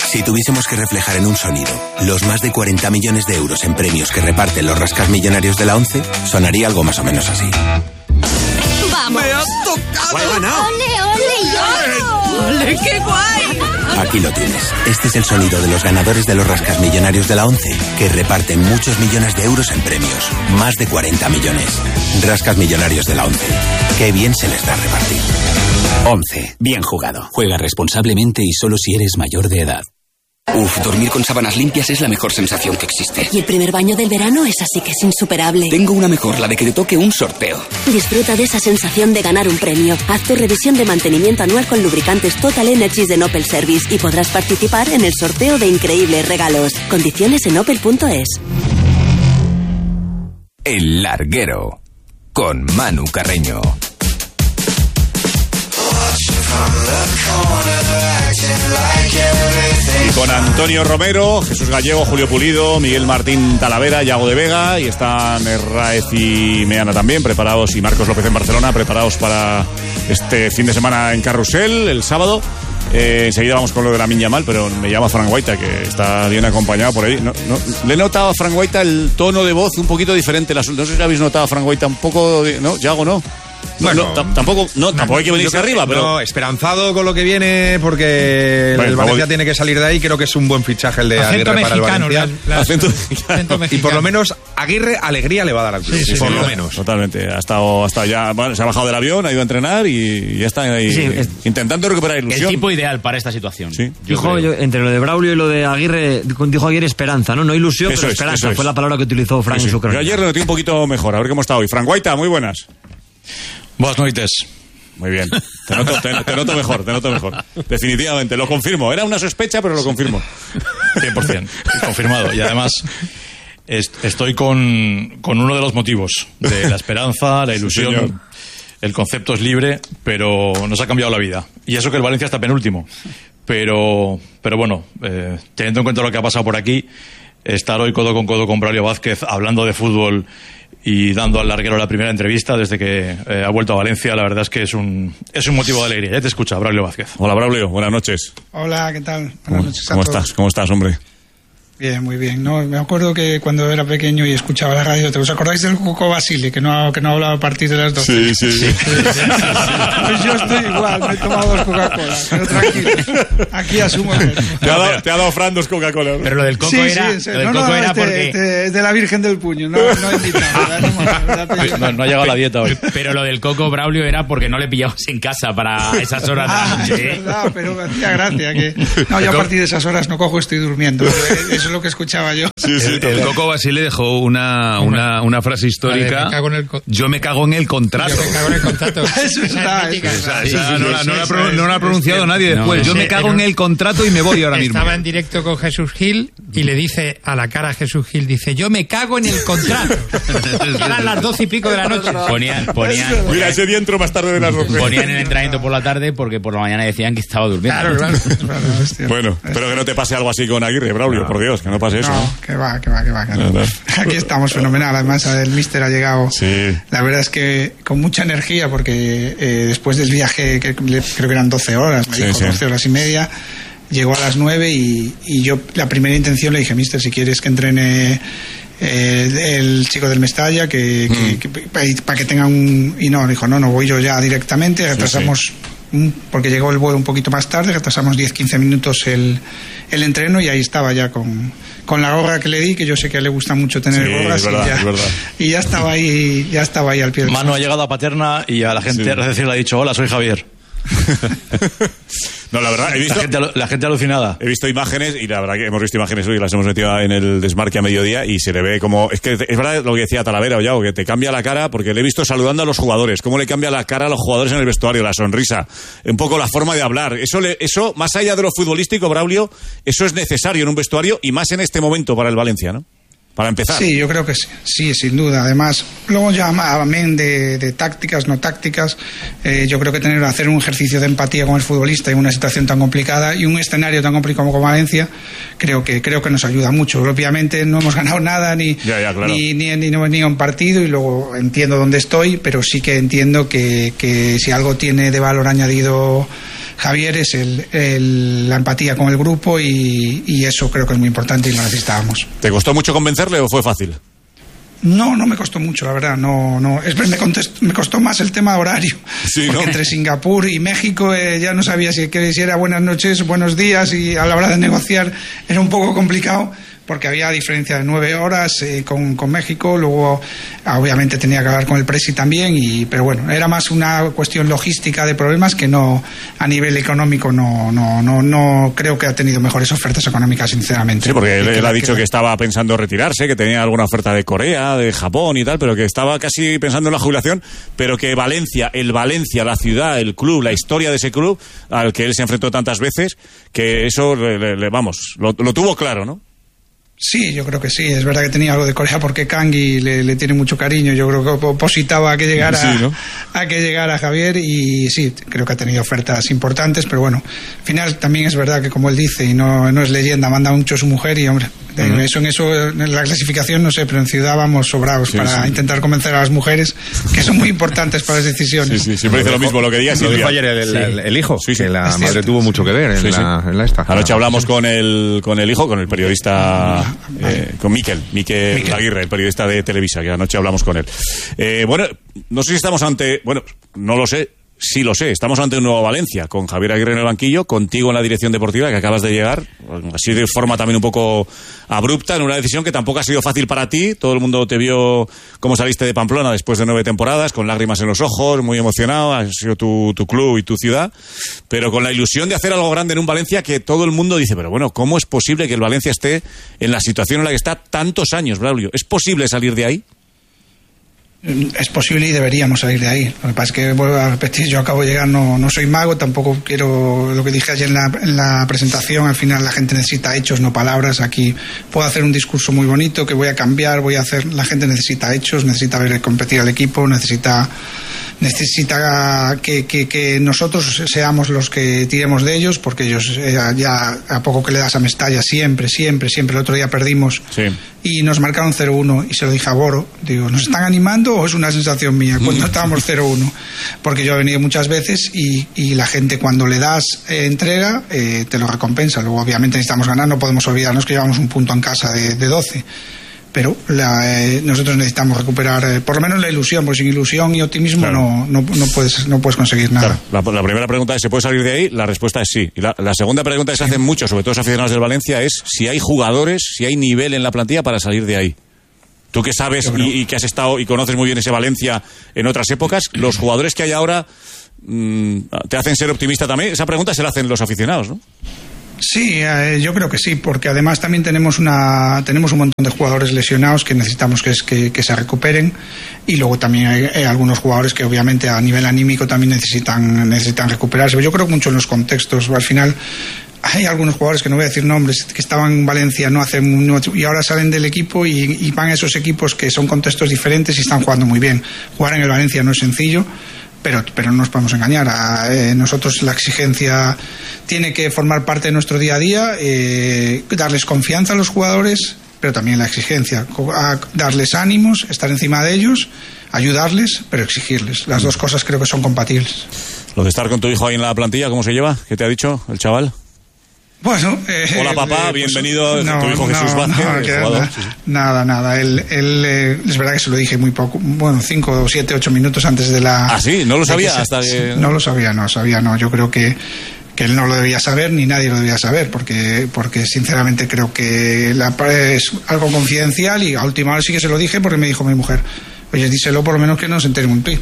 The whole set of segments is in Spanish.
Si tuviésemos que reflejar en un sonido los más de 40 millones de euros en premios que reparten los rascasmillonarios de la ONCE, sonaría algo más o menos así. ¡Vamos! ¡Me ha tocado! ¡Guay, ganado! ¡Ole, ole! ¡Ole, qué guay! Aquí lo tienes. Este es el sonido de los ganadores de los rascasmillonarios de la ONCE, que reparten muchos millones de euros en premios. Más de 40 millones. Rascasmillonarios de la ONCE. Qué bien se les da repartir. 11. Bien jugado. Juega responsablemente y solo si eres mayor de edad. Uf, dormir con sábanas limpias es la mejor sensación que existe. Y el primer baño del verano es así que es insuperable. Tengo una mejor, la de que te toque un sorteo. Disfruta de esa sensación de ganar un premio. Haz tu revisión de mantenimiento anual con lubricantes Total Energies de Opel Service y podrás participar en el sorteo de increíbles regalos. Condiciones en opel.es. El Larguero, con Manu Carreño. Y con Antonio Romero, Jesús Gallego, Julio Pulido, Miguel Martín Talavera, Yago de Vega, y están Herráez y Meana también preparados, y Marcos López en Barcelona, preparados para este fin de semana en Carrusel, el sábado. Enseguida vamos con lo de la Miña Mal, pero me llama Fran Guaita, que está bien acompañado por ahí. Le he notado a Fran Guaita el tono de voz un poquito diferente. No sé si habéis notado a Fran Guaita un poco, ¿no? Yago, ¿no? Bueno, tampoco hay que venirse arriba, pero... No, esperanzado con lo que viene, porque el Valencia tiene que salir de ahí. Creo que es un buen fichaje el de Aguirre para el Valencia. Acento y por lo menos Aguirre alegría le va a dar al club. Sí, por lo menos. Totalmente. Ha estado ya, bueno, se ha bajado del avión, ha ido a entrenar y ya está ahí intentando recuperar ilusión. El tipo ideal para esta situación. Sí. Dijo, entre lo de Braulio y lo de Aguirre, dijo Aguirre esperanza, ¿no? No ilusión, pero esperanza. Fue la palabra que utilizó Fran en su crónica. Yo ayer lo noté un poquito mejor. A ver cómo está hoy. Fran Guaita, muy buenas. Buenas noches. Muy bien. Te noto mejor. Definitivamente, lo confirmo. Era una sospecha, pero lo confirmo. 100%. Confirmado. Y además, estoy con uno de los motivos de la esperanza, la ilusión. Señor. El concepto es libre, pero nos ha cambiado la vida. Y eso que el Valencia está penúltimo. Pero bueno, teniendo en cuenta lo que ha pasado por aquí, estar hoy codo con Braulio Vázquez hablando de fútbol y dando al larguero la primera entrevista desde que ha vuelto a Valencia, la verdad es que es un motivo de alegría. Ya te escucha, Braulio Vázquez. Hola, Braulio, buenas noches. Hola, ¿qué tal? Buenas noches a todos. ¿Cómo estás, hombre? Bien, muy bien. No, me acuerdo que cuando era pequeño y escuchaba la radio, ¿os acordáis del Coco Basile, que no hablaba a partir de las 12? Sí. Pues yo estoy igual, me he tomado 2 Coca-Colas, pero tranquilo, aquí asumo el reto. Te ha dado Fran 2 Coca-Colas. Pero lo del Coco era porque... de la Virgen del Puño, no he invitado. No ha llegado a la dieta hoy. Pero lo del Coco, Braulio, era porque no le pillabas en casa para esas horas de la noche. Es verdad, pero me hacía gracia que... No, yo a partir de esas horas no cojo, estoy durmiendo. Eso es lo que escuchaba yo. El Coco Basile dejó una frase histórica. Yo me cago en el contrato. Yo me cago en el contrato. Eso está. No lo ha pronunciado nadie después. Yo me cago en el contrato y me voy ahora mismo. Estaba en directo con Jesús Gil y le dice a la cara a Jesús Gil, dice, yo me cago en el contrato. Eran las 12 y pico de la noche. Ponían Mira, ese día entró más tarde de las 12. Ponían el entrenamiento por la tarde porque por la mañana decían que estaba durmiendo. Claro. Bueno, espero que no te pase algo así con Aguirre, Braulio, por Dios, que no pase eso. No, que va. Aquí estamos, fenomenal. Además, el míster ha llegado, la verdad es que con mucha energía, porque después del viaje, que creo que eran 12 horas, me dijo 12 horas y media, llegó a las 9 y yo la primera intención le dije, míster, si quieres que entrene el chico del Mestalla, para que tenga un... Y no, dijo, no voy yo ya directamente, retrasamos... porque llegó el vuelo un poquito más tarde, retrasamos 10-15 minutos el entreno y ahí estaba ya con la gorra que le di, que yo sé que le gusta mucho tener gorras, y ya estaba ahí al pie del Manu ha llegado a Paterna y a la gente recién le ha dicho, hola, soy Javier. No, la verdad, he visto... La gente alucinada. He visto imágenes, y la verdad que hemos visto imágenes hoy, las hemos metido en el desmarque a mediodía, y se le ve como... Es que es verdad lo que decía Talavera o Yago, que te cambia la cara, porque le he visto saludando a los jugadores, cómo le cambia la cara a los jugadores en el vestuario, la sonrisa, un poco la forma de hablar. Eso más allá de lo futbolístico, Braulio, eso es necesario en un vestuario, y más en este momento para el Valencia, ¿no? Para empezar. Sí, yo creo que sí, sin duda. Además, luego ya amén de tácticas, no tácticas, yo creo que hacer un ejercicio de empatía con el futbolista en una situación tan complicada y un escenario tan complicado como Valencia, creo que nos ayuda mucho. Obviamente no hemos ganado nada ni un partido, y luego entiendo dónde estoy, pero sí que entiendo que si algo tiene de valor añadido Javier es la empatía con el grupo y eso creo que es muy importante y lo necesitábamos. ¿Te costó mucho convencerle o fue fácil? No me costó mucho, la verdad. No. Me costó más el tema horario. Sí, porque entre Singapur y México ya no sabía si era buenas noches, buenos días, y a la hora de negociar era un poco complicado porque había diferencia de 9 horas con México. Luego obviamente tenía que hablar con el presi también, pero bueno, era más una cuestión logística de problemas que no a nivel económico. No creo que ha tenido mejores ofertas económicas, sinceramente. Sí, porque él ha dicho que estaba pensando retirarse, que tenía alguna oferta de Corea, de Japón y tal, pero que estaba casi pensando en la jubilación, pero que Valencia, la ciudad, el club, la historia de ese club al que él se enfrentó tantas veces, que eso lo tuvo claro, ¿no? Sí, yo creo que sí. Es verdad que tenía algo de Corea porque Kangui le tiene mucho cariño. Yo creo que opositaba a que llegara, sí, ¿no? a que llegara Javier, y sí, creo que ha tenido ofertas importantes, pero bueno, al final también es verdad que, como él dice, y no es leyenda, manda mucho a su mujer y, hombre, en la clasificación no sé, pero en Ciudad vamos sobrados para intentar convencer a las mujeres, que son muy importantes para las decisiones. Sí, siempre dice lo mismo, lo que diga Silvia. Lo dijo ayer el hijo, que la madre tuvo mucho que ver en la esta. Anoche hablamos con el hijo, con el periodista, con Miquel Aguirre, el periodista de Televisa, que anoche hablamos con él. Bueno, no sé si estamos ante... Bueno, no lo sé. Sí lo sé, estamos ante un nuevo Valencia, con Javier Aguirre en el banquillo, contigo en la dirección deportiva, que acabas de llegar, así de forma también un poco abrupta, en una decisión que tampoco ha sido fácil para ti. Todo el mundo te vio cómo saliste de Pamplona después de 9 temporadas, con lágrimas en los ojos, muy emocionado, ha sido tu club y tu ciudad, pero con la ilusión de hacer algo grande en un Valencia que todo el mundo dice, pero bueno, ¿cómo es posible que el Valencia esté en la situación en la que está tantos años, Braulio? ¿Es posible salir de ahí? Es posible y deberíamos salir de ahí. Lo que pasa es que, vuelvo a repetir, yo acabo de llegar, no soy mago, tampoco quiero, lo que dije ayer en la presentación, al final la gente necesita hechos, no palabras. Aquí puedo hacer un discurso muy bonito que voy a cambiar, la gente necesita hechos, necesita ver competir al equipo, necesita que nosotros seamos los que tiremos de ellos, porque ellos ya a poco que le das a Mestalla siempre, el otro día perdimos y nos marcaron 0-1 y se lo dije a Boro, digo, ¿nos están animando o es una sensación mía? Cuando estábamos 0-1, porque yo he venido muchas veces y la gente, cuando le das entrega, te lo recompensa. Luego obviamente necesitamos ganar, no podemos olvidarnos que llevamos un punto en casa de 12, pero nosotros necesitamos recuperar por lo menos la ilusión, porque sin ilusión y optimismo no puedes conseguir nada. Claro. La primera pregunta es, ¿se puede salir de ahí? La respuesta es sí. Y la segunda pregunta que se hacen muchos, sobre todo los aficionados del Valencia, es si hay jugadores, si hay nivel en la plantilla para salir de ahí. Tú que sabes y que has estado y conoces muy bien ese Valencia en otras épocas, los jugadores que hay ahora te hacen ser optimista también. Esa pregunta se la hacen los aficionados, ¿no? Sí, yo creo que sí, porque además también tenemos un montón de jugadores lesionados que necesitamos que se recuperen, y luego también hay algunos jugadores que obviamente a nivel anímico también necesitan recuperarse. Yo creo mucho en los contextos. Al final hay algunos jugadores, que no voy a decir nombres, que estaban en Valencia y ahora salen del equipo y van a esos equipos que son contextos diferentes y están jugando muy bien. Jugar en el Valencia no es sencillo, pero no nos podemos engañar. Nosotros, la exigencia tiene que formar parte de nuestro día a día, darles confianza a los jugadores, pero también la exigencia, darles ánimos, estar encima de ellos, ayudarles, pero exigirles. Las dos cosas creo que son compatibles. Lo de estar con tu hijo ahí en la plantilla, ¿cómo se lleva? ¿Qué te ha dicho el chaval? Bueno, hola papá, bienvenido, tu hijo Jesús Vázquez, jugador. Nada. Él es verdad que se lo dije muy poco, 5, 7, 8 minutos antes de la... ¿Ah, sí? ¿No lo sabía hasta que...? No lo sabía. Yo creo que él no lo debía saber, ni nadie lo debía saber, porque sinceramente creo que es algo confidencial, y a última hora sí que se lo dije, porque me dijo mi mujer, oye, díselo por lo menos que no se entere un pi.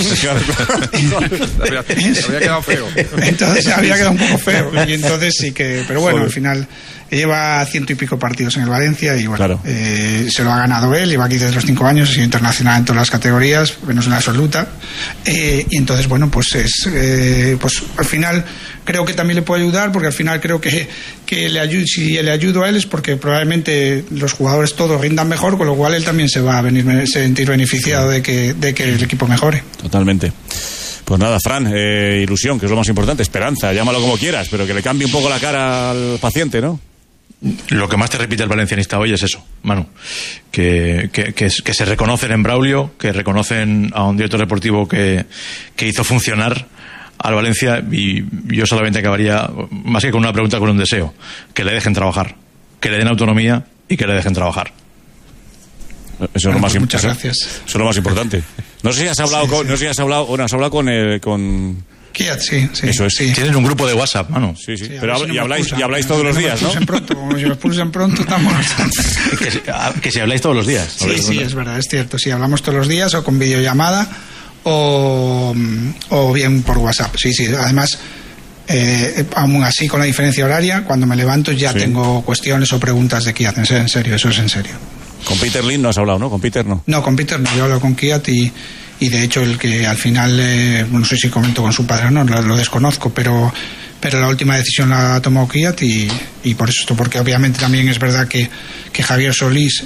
Había quedado feo. Entonces había quedado un poco feo. Y entonces sí que... Pero bueno, al final lleva 100 y pico partidos en el Valencia y bueno, se lo ha ganado él. Lleva aquí desde los 5 años, ha sido internacional en todas las categorías, menos en la absoluta. Y entonces, bueno, pues al final creo que también le puedo ayudar, porque al final creo que si le ayudo a él es porque probablemente los jugadores todos rindan mejor, con lo cual él también se va a sentir beneficiado de que el equipo mejore. Totalmente. Pues nada, Fran, ilusión, que es lo más importante, esperanza, llámalo como quieras, pero que le cambie un poco la cara al paciente, ¿no? Lo que más te repite el valencianista hoy es eso, Manu, que se reconocen en Braulio, que reconocen a un director deportivo que hizo funcionar al Valencia, y yo solamente acabaría, más que con una pregunta, con un deseo: que le dejen trabajar, que le den autonomía y que le dejen trabajar. Eso es lo más importante. Muchas gracias. Eso es lo más importante. No sé si has hablado has hablado con Kiat, sí. Eso es. Sí. Tienes un grupo de WhatsApp, mano. Sí. Pero habláis todos los días, ¿no? Como si me expulsen pronto, estamos... que si habláis todos los días. Sí, es verdad, es cierto. Sí, hablamos todos los días o con videollamada o bien por WhatsApp. Sí. Además, aún así, con la diferencia horaria, cuando me levanto ya tengo cuestiones o preguntas de Kiat. En serio, eso es en serio. Con Peter Lim no has hablado, ¿no? Con Peter no. No, con Peter no. Yo hablo con Kiat y de hecho el que al final, no sé si comento con su padre o no, lo desconozco, pero la última decisión la ha tomado Kiat y por eso, porque obviamente también es verdad que Javier Solís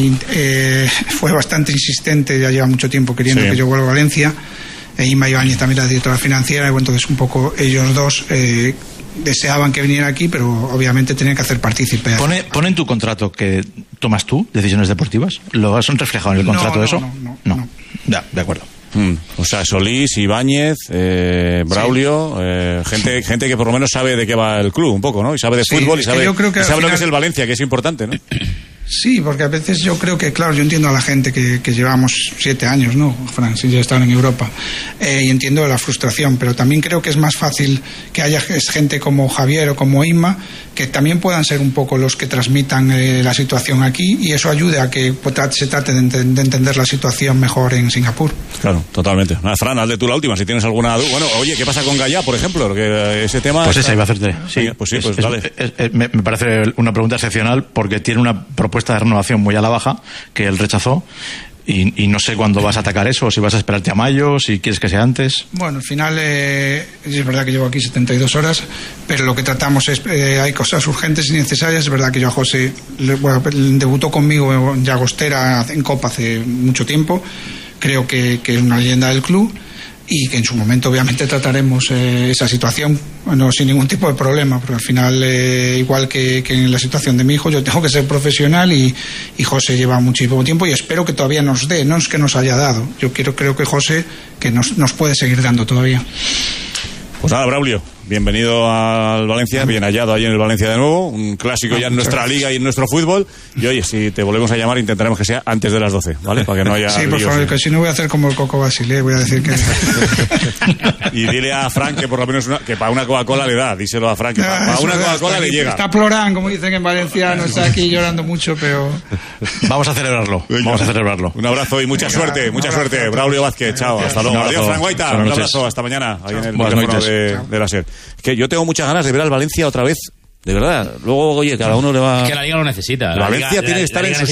fue bastante insistente, ya lleva mucho tiempo queriendo que yo vuelva a Valencia, Inma Ibáñez también, la directora financiera, y entonces un poco ellos dos deseaban que viniera aquí, pero obviamente tenían que hacer partícipe. ¿Pone en tu contrato que tomas tú decisiones deportivas? ¿Lo has reflejado en el contrato eso? No. Ya, de acuerdo. O sea, Solís, Ibáñez, Braulio, gente que por lo menos sabe de qué va el club un poco, ¿no? Y sabe de fútbol y sabe lo que es el Valencia, que es importante, ¿no? Sí, porque a veces yo creo que, claro, yo entiendo a la gente que llevamos 7 años, ¿no, Fran? Si ya están en Europa. Y entiendo la frustración, pero también creo que es más fácil que haya gente como Javier o como Inma, que también puedan ser un poco los que transmitan la situación aquí, y eso ayude a que se trate de entender la situación mejor en Singapur. Claro, totalmente. Fran, hazle tú la última, si tienes alguna duda. Bueno, oye, ¿qué pasa con Gallá, por ejemplo? Porque ese tema... Pues esa iba a hacerte. Sí, pues dale. Me parece una pregunta excepcional, porque tiene una propuesta de renovación muy a la baja que él rechazó, y no sé cuándo vas a atacar eso, o si vas a esperarte a mayo, si quieres que sea antes. Bueno, al final es verdad que llevo aquí 72 horas, pero lo que tratamos es, hay cosas urgentes y necesarias. Es verdad que yo a José debutó conmigo en Llagostera en Copa hace mucho tiempo, creo que es una leyenda del club, y que en su momento obviamente trataremos esa situación, bueno, sin ningún tipo de problema, porque al final, igual que en la situación de mi hijo, yo tengo que ser profesional, y José lleva muchísimo tiempo y espero que todavía nos dé, no es que nos haya dado. Yo creo que José que nos puede seguir dando todavía. Pues nada, Braulio, bienvenido al Valencia, bien hallado ahí en el Valencia de nuevo, un clásico ya en nuestra liga y en nuestro fútbol. Y oye, si te volvemos a llamar, intentaremos que sea antes de las 12, ¿vale? Para que no haya... Sí, por favor, que si no voy a hacer como el Coco Basile, voy a decir que... Y dile a Frank que por lo menos que para una Coca-Cola le da, díselo a Frank que para una Coca-Cola le llega. Está plorán, como dicen en Valencia, no está aquí llorando mucho, pero... Vamos a celebrarlo. Un abrazo y mucha suerte, Braulio Vázquez, chao, hasta luego. Adiós, Frank Guaita, un abrazo, hasta mañana, ahí en el micrófono de la SER. Es que yo tengo muchas ganas de ver al Valencia otra vez, de verdad. Luego, oye, cada uno le va... Es que la Liga lo necesita. Valencia tiene que estar en su